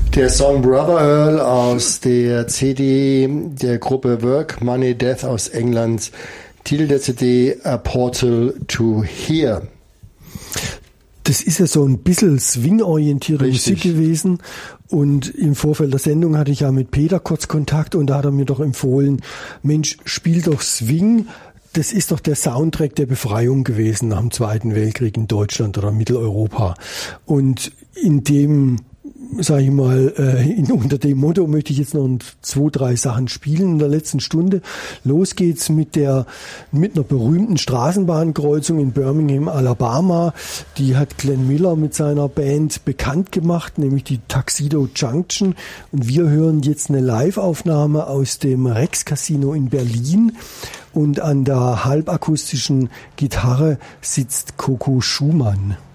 Der Song Brother Earl aus der CD der Gruppe Work, Money, Death aus England. Titel der CD A Portal to Here. Das ist ja so ein bisschen swing-orientierte Musik gewesen. Und im Vorfeld der Sendung hatte ich ja mit Peter kurz Kontakt und da hat er mir doch empfohlen, Mensch, spiel doch Swing. Das ist doch der Soundtrack der Befreiung gewesen nach dem Zweiten Weltkrieg in Deutschland oder Mitteleuropa. Und in dem, sage ich mal, unter dem Motto möchte ich jetzt noch 2, 3 Sachen spielen in der letzten Stunde. Los geht's mit einer berühmten Straßenbahnkreuzung in Birmingham, Alabama. Die hat Glenn Miller mit seiner Band bekannt gemacht, nämlich die Tuxedo Junction. Und wir hören jetzt eine Live-Aufnahme aus dem Rex Casino in Berlin. Und an der halbakustischen Gitarre sitzt Coco Schumann.